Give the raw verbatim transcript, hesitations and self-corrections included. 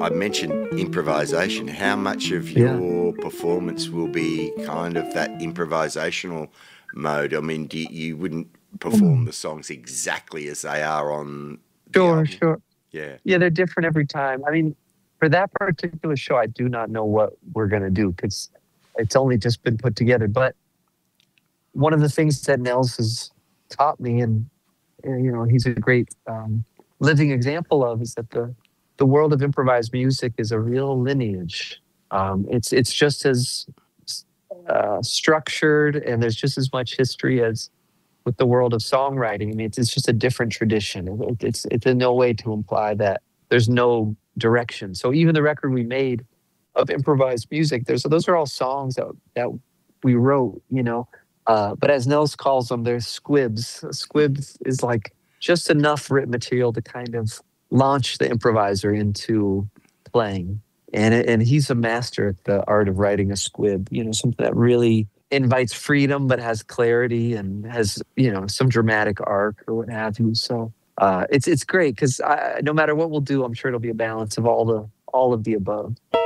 I mentioned improvisation. How much of Yeah. your performance will be kind of that improvisational mode? I mean, do you, you wouldn't perform the songs exactly as they are on the Sure, album? sure. Yeah. Yeah, they're different every time. I mean, for that particular show, I do not know what we're going to do because it's only just been put together. But one of the things that Nels has taught me, and uh, you know, he's a great um, living example of, is that the the world of improvised music is a real lineage. Um, it's it's just as uh, structured, and there's just as much history as with the world of songwriting. I mean, it's, it's just a different tradition. It, it's it's in no way to imply that there's no direction. So even the record we made of improvised music, there's those are all songs that that we wrote, you know. Uh, but as Nels calls them, they're squibs. Squibs is like just enough written material to kind of launch the improviser into playing. And it, and he's a master at the art of writing a squib. You know, something that really invites freedom but has clarity and has, you know, some dramatic arc or what have you. So uh, it's it's great because no matter what we'll do, I'm sure it'll be a balance of all the all of the above.